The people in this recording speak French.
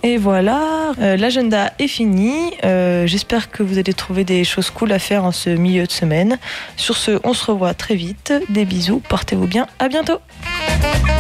Et voilà, l'agenda est fini. J'espère que vous allez trouver des choses cool à faire en ce milieu de semaine. Sur ce, on se revoit très vite. Des bisous, portez-vous bien, à bientôt.